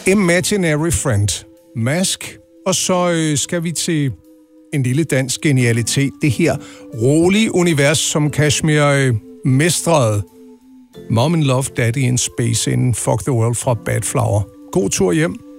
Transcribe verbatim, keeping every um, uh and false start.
Imaginary Friend, Mask, og så øh, skal vi til en lille dansk genialitet. Det her rolige univers, som Kashmir øh, mestrede. Mom and Love, Daddy in Space in Fuck the World fra Bad Flower. God tur hjem.